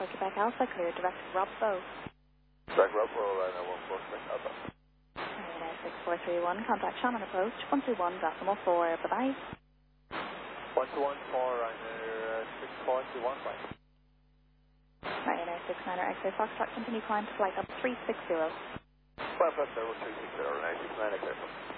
Quebec Alpha, clear direct Robbo. Direct Robbo, Ryanair 14 Quebec Alpha. Ryanair 6431, contact Shannon approach, 121.4, bye-bye. 121 for Ryanair 6431, bye. Ryanair 69er X-ray Foxtrot, continue climb to flight up 360. Well, plus 0360, Ryanair 69 X-ray.